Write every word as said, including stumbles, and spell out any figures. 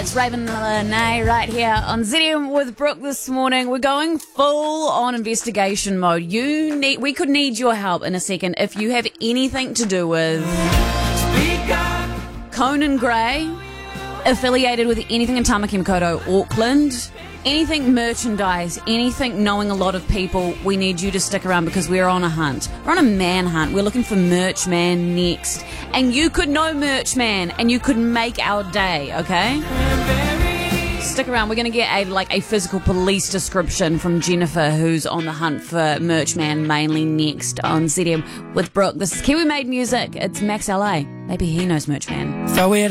It's Raven Lene right here on Z M with Brooke this morning. We're going full on investigation mode. You need, we could need your help in a second if you have anything to do with Conan Gray, affiliated with anything in Tamaki Makaurau, Auckland, anything merchandise, anything knowing a lot of people. We need you to stick around because we're on a hunt. We're on a manhunt. We're looking for Merch Man next. And you could know Merch Man and you could make our day, okay? Stick around. We're going to get a like a physical police description from Jennifer, who's on the hunt for Merch Man, mainly next on Z M with Brooke. This is Kiwi Made Music. It's Max L A. Maybe he knows Merch Man. So we're